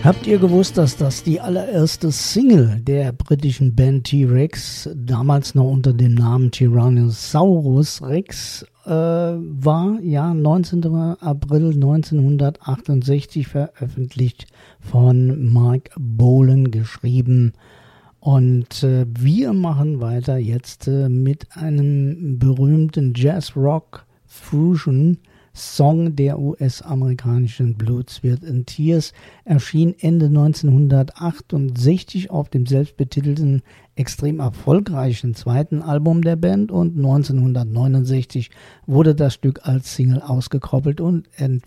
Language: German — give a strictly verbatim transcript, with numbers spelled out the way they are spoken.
Habt ihr gewusst, dass das die allererste Single der britischen Band T-Rex, damals noch unter dem Namen Tyrannosaurus Rex, äh, war? Ja, neunzehnten April neunzehnhundertachtundsechzig veröffentlicht, von Mark Bolan geschrieben. Und äh, wir machen weiter jetzt äh, mit einem berühmten Jazz-Rock-Fusion Song der U S-amerikanischen Bloods Sweat and Tears, erschien Ende neunzehnhundertachtundsechzig auf dem selbstbetitelten, extrem erfolgreichen zweiten Album der Band, und neunzehnhundertneunundsechzig wurde das Stück als Single ausgekoppelt und